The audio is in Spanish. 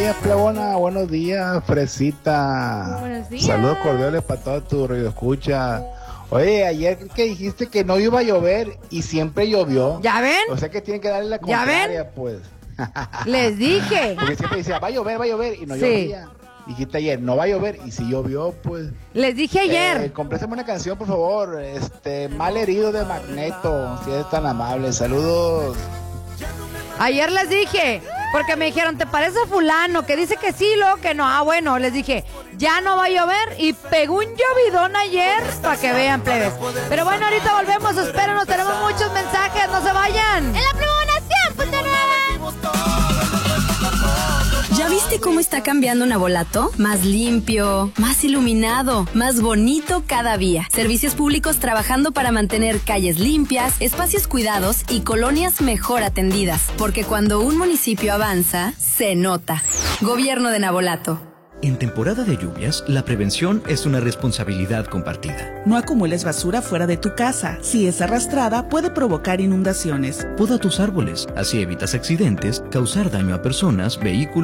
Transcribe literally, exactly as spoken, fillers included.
días, plebona. Buenos días, Fresita. Buenos días. Saludos cordiales para todo tu radio escucha. Oye, ayer que dijiste que no iba a llover y siempre llovió. ¿Ya ven? O sea que tienen que darle la ¿Ya contraria, ven? pues. Les dije. Porque siempre decía, va a llover, va a llover, y no Sí. llovía. Dijiste ayer, no va a llover, y si llovió, pues. Les dije ayer. Eh, compréstame una canción, por favor. Este, Mal herido de Magneto, si eres tan amable. Saludos. Ayer les dije, porque me dijeron, ¿te parece a fulano? Que dice que sí, luego que no. Ah, bueno, les dije, ya no va a llover. Y pegó un llovidón ayer, para que vean, plebes. Pero bueno, ahorita volvemos, espérenos, tenemos muchos mensajes, no se vayan. En la promoción, punto nueva. ¿Ya viste cómo está cambiando Navolato? Más limpio, más iluminado, más bonito cada día. Servicios públicos trabajando para mantener calles limpias, espacios cuidados y colonias mejor atendidas. Porque cuando un municipio avanza, se nota. Gobierno de Navolato. En temporada de lluvias, la prevención es una responsabilidad compartida. No acumules basura fuera de tu casa. Si es arrastrada, puede provocar inundaciones. Poda tus árboles, así evitas accidentes, causar daño a personas, vehículos